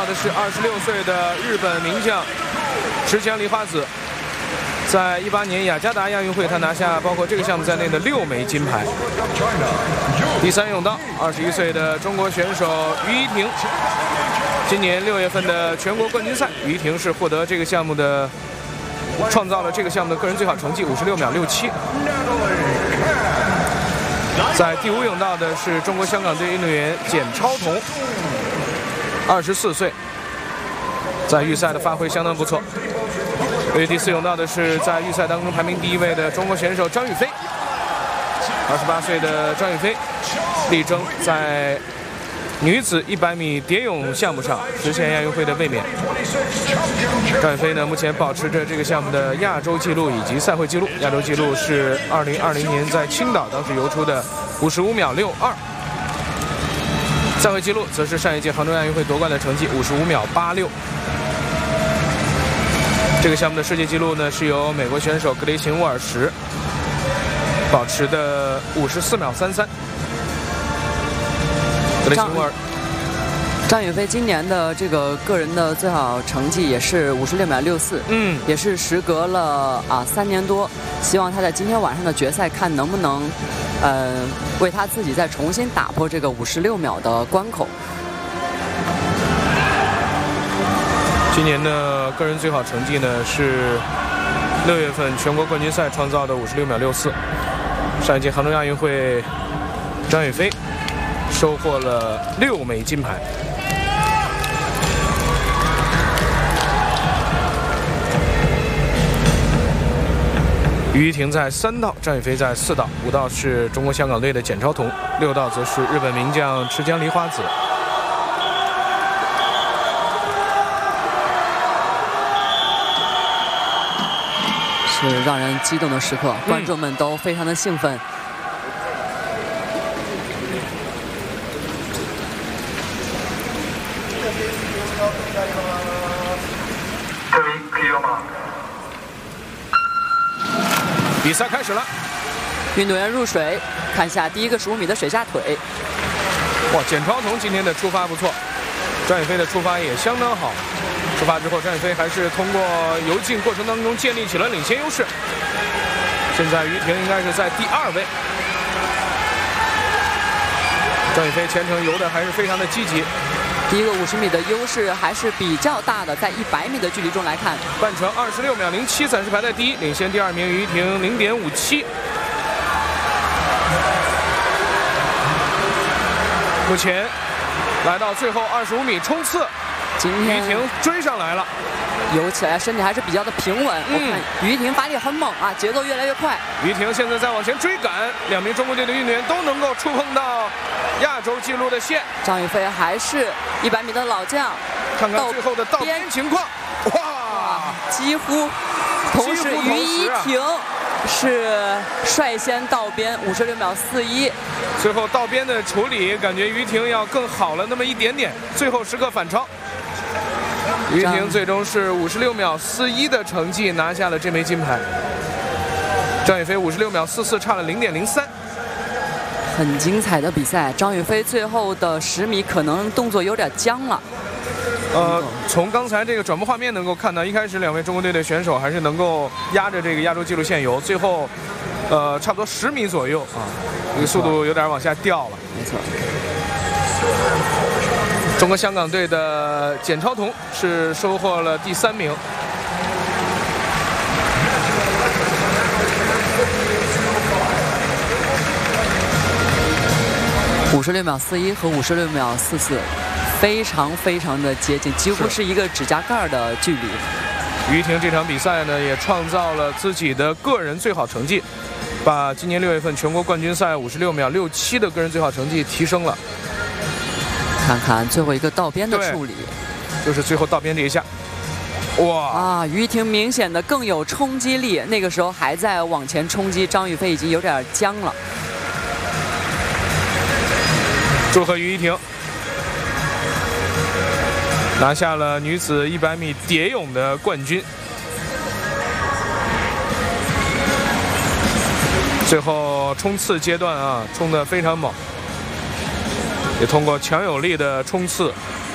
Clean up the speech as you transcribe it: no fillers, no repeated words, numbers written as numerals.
的是26岁的日本名将池江梨花子。在18年雅加达亚运会，他拿下包括这个项目在内的6枚金牌。第3泳道，21岁的中国选手于依婷。今年6月份的全国冠军赛，于依婷是获得这个项目的，创造了这个项目的个人最好成绩56秒67。在第5泳道的是中国香港队运动员简超彤，24岁，在预赛的发挥相当不错。对于第4泳道的是在预赛当中排名第1位的中国选手张雨霏，28岁的张雨霏力争在女子100米蝶泳项目上实现亚运会的卫冕。张雨霏呢，目前保持着这个项目的亚洲纪录以及赛会纪录。亚洲纪录是2020年在青岛当时游出的55秒62，赛会纪录则是上一届杭州亚运会夺冠的成绩55秒86。这个项目的世界纪录呢，是由美国选手格雷辛沃尔什保持的54秒33。格雷辛沃尔。 张雨霏今年的这个个人的最好成绩也是56秒64，也是时隔了3年多。希望他在今天晚上的决赛看能不能，为他自己再重新打破这个56秒的关口。 今年的个人最好成绩呢是6月份全国冠军赛创造的56秒64。上一届杭州亚运会，张雨霏收获了6枚金牌。于依婷在3道，张雨霏在4道，5道是中国香港队的简超彤，6道则是日本名将池江梨花子。 是让人激动的时刻，观众们都非常的兴奋。 比赛开始了， 运动员入水，看下第一个15米的水下腿。 哇，简超彤今天的出发不错，张雨霏的出发也相当好。出发之后，张雨霏还是通过游进过程当中建立起了领先优势。现在于依婷应该是在第2位。张雨霏前程游的还是非常的积极。 第一个50米的优势还是比较大的，在100米的距离中来看， 半程26秒07，暂时排在第1，领先第2名于依婷0.57。目前来到最后25米冲刺， 今天于依婷追上来了， 游起来身体还是比较的平稳。我看于依婷发力很猛啊，节奏越来越快。 于依婷现在在往前追赶，2名中国队的运动员都能够触碰到亚洲纪录的线。 张雨霏还是100米的老将， 看看最后的道边情况，哇， 几乎。同时于依婷是率先道边56秒41。 最后道边的处理，感觉于依婷要更好了那么一点点，最后时刻反超。于依婷最终是56秒41的成绩拿下了这枚金牌。张雨霏56秒44，差了0.03。 很精彩的比赛，张雨霏最后的10米可能动作有点僵了。 从刚才这个转播画面能够看到，一开始2位中国队的选手还是能够压着这个亚洲纪录线游，最后差不多10米左右啊，这个速度有点往下掉了。 没错。 中国香港队的简超彤是收获了第3名。 56秒41和56秒44，非常的接近，几乎是一个指甲盖的距离。 于依婷这场比赛呢，也创造了自己的个人最好成绩，把今年6月份全国冠军赛56秒67的个人最好成绩提升了。 看看最后一个道边的处理， 就是最后道边这一下，哇啊！于依婷明显的更有冲击力，那个时候还在往前冲击，张雨霏已经有点僵了。 祝贺于依婷拿下了女子100米蝶泳的冠军。最后冲刺阶段啊，冲得非常猛，也通过强有力的冲刺